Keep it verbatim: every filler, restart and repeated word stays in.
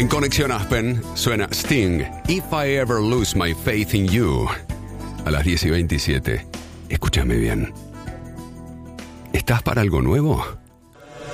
En Conexión Aspen suena Sting, If I Ever Lose My Faith in You. A las diez y veintisiete. Escúchame bien. ¿Estás para algo nuevo?